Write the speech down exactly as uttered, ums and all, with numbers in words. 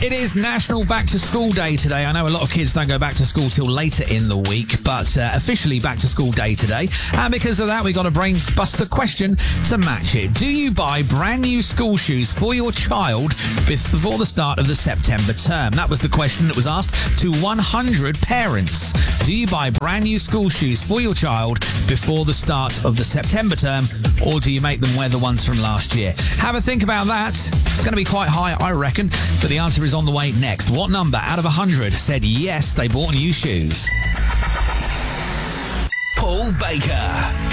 It is National Back to School Day today. I know a lot of kids don't go back to school till later in the week, but uh, officially Back to School Day today. And because of that, we got a brain buster question to match it. Do you buy brand new school shoes for your child before the start of the September term? That was the question that was asked to one hundred parents. Do you buy brand new school shoes for your child before the start of the September term, or do you make them wear the ones from last year? Have a think about that. It's going to be quite high, I reckon, but the answer is on the way next. What number out of one hundred said yes, they bought new shoes? Paul Baker.